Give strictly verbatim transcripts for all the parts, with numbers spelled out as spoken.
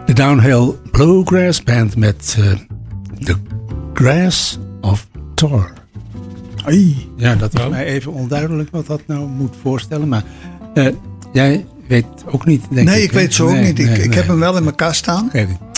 De Downhill Bluegrass Band met uh, The Grass of Thor. Ai. Ja, dat is Oh. mij even onduidelijk wat dat nou moet voorstellen. Maar uh, jij weet ook niet, denk Nee, ik. ik weet zo ook nee, niet. Ik, nee, ik nee. heb hem wel in mijn kast staan. Geef niet.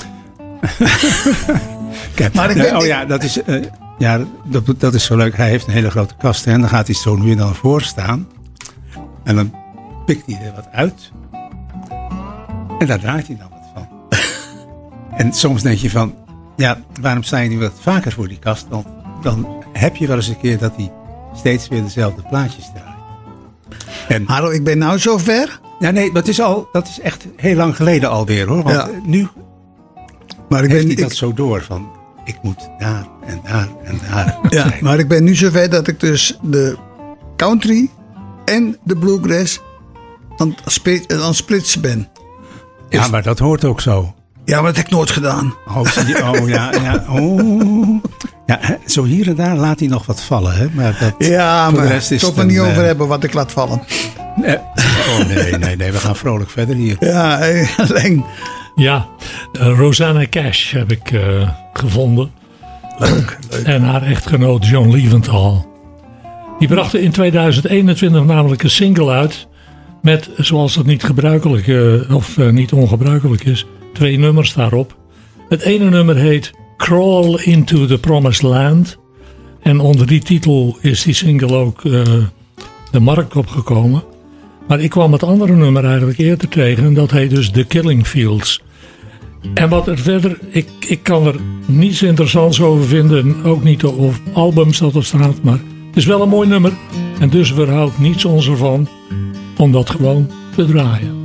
Kijk, Maar ik nee, weet- oh ik- ja, dat is, uh, ja dat, dat is zo leuk. Hij heeft een hele grote kast hè, en dan gaat hij zo nu en dan voor staan. En dan pikt hij er wat uit. En daar draait hij dan wat van. En soms denk je van, ja, waarom sta je nu wat vaker voor die kast? Want dan heb je wel eens een keer dat hij steeds weer dezelfde plaatjes draait. En, Hallo, ik ben nou zover. ja, nee, dat is, al, dat is echt heel lang geleden alweer hoor. Want Ja. uh, nu Maar ik heeft ben, hij dat ik, zo door van, ik moet daar en daar en daar ja, zijn. maar ik ben nu zover dat ik dus de country en de bluegrass aan, het spe- aan het splitsen ben. Ja, maar dat hoort ook zo. Ja, maar dat heb ik nooit gedaan. Oh, zie je? Oh ja, ja. Oh. Ja, hè, zo hier en daar laat hij nog wat vallen. Hè? Maar dat, Ja, voor de maar rest is toch het er niet een, over eh, hebben wat ik laat vallen. eh, oh nee, nee, nee. We gaan vrolijk verder hier. Ja, eh, alleen. Ja, uh, Rosanna Cash heb ik uh, gevonden. Leuk, leuk. En haar echtgenoot John Leventhal. Die brachten in tweeduizend eenentwintig namelijk een single uit. Met, zoals dat niet gebruikelijk uh, of uh, niet ongebruikelijk is, twee nummers daarop. Het ene nummer heet Crawl into the Promised Land. En onder die titel is die single ook uh, de markt opgekomen. Maar ik kwam het andere nummer eigenlijk eerder tegen. En dat heet dus The Killing Fields. En wat er verder, ik, ik kan er niets interessants over vinden. Ook niet op albums dat er staat. Maar het is wel een mooi nummer. En dus weerhoudt niets ons ervan om dat gewoon te draaien.